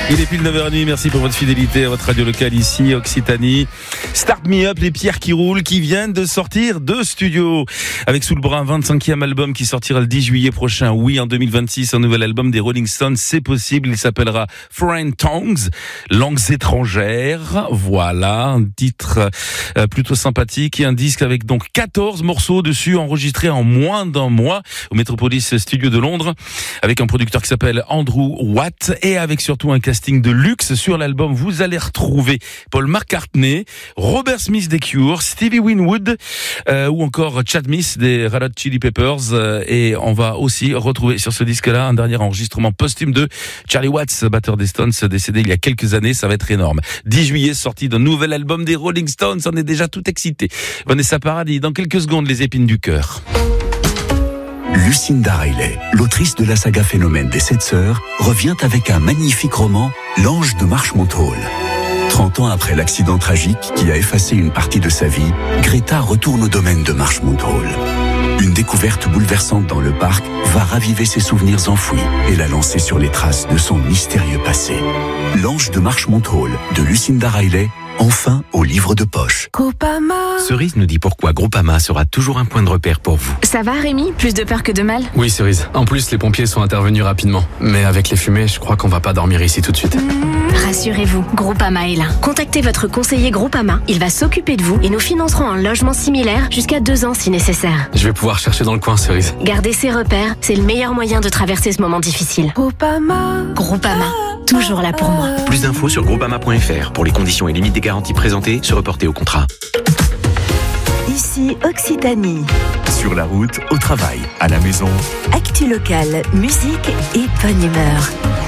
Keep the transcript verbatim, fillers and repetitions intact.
Il est pile neuf heures trente, merci pour votre fidélité à votre radio locale ici, Occitanie. Start Me Up, les pierres qui roulent, qui viennent de sortir de studio. Avec sous le bras un vingt-cinquième album qui sortira le dix juillet prochain. Oui, en deux mille vingt-six, un nouvel album des Rolling Stones, c'est possible. Il s'appellera Foreign Tongues, langues étrangères. Voilà, un titre euh, plutôt sympathique et un disque avec donc quatorze morceaux dessus, enregistrés en moins d'un mois au Metropolis Studio de Londres, avec un producteur qui s'appelle Andrew Watt et avec surtout un casting de luxe. Sur l'album, vous allez retrouver Paul McCartney, Robert Smith des Cure, Stevie Winwood euh, ou encore Chad Smith des Red Hot Chili Peppers. Euh, et on va aussi retrouver sur ce disque-là un dernier enregistrement posthume de Charlie Watts, batteur des Stones, décédé il y a quelques années. Ça va être énorme. dix juillet, sortie d'un nouvel album des Rolling Stones. On est déjà tout excité. Vanessa Paradis, dans quelques secondes, les épines du cœur. Lucinda Riley, l'autrice de la saga Phénomène des Sept Sœurs, revient avec un magnifique roman, L'Ange de Marchmont Hall. trente ans après l'accident tragique qui a effacé une partie de sa vie, Greta retourne au domaine de Marchmont Hall. Une découverte bouleversante dans le parc va raviver ses souvenirs enfouis et la lancer sur les traces de son mystérieux passé. L'Ange de Marchmont Hall de Lucinda Riley, enfin au livre de poche. Groupama. Cerise nous dit pourquoi Groupama sera toujours un point de repère pour vous. Ça va Rémi? Plus de peur que de mal? Oui Cerise, en plus les pompiers sont intervenus rapidement. Mais avec les fumées, je crois qu'on va pas dormir ici tout de suite. Mmh. Rassurez-vous, Groupama est là. Contactez votre conseiller Groupama, il va s'occuper de vous et nous financerons un logement similaire jusqu'à deux ans si nécessaire. Je vais pouvoir chercher dans le coin Cerise. Gardez ses repères, c'est le meilleur moyen de traverser ce moment difficile. Groupama. Groupama, toujours là pour moi. Plus d'infos sur groupama point f r. Pour les conditions et limites des garanties présentées, se reporter au contrat. Ici Occitanie. Sur la route, au travail, à la maison. Actu locale, musique et bonne humeur.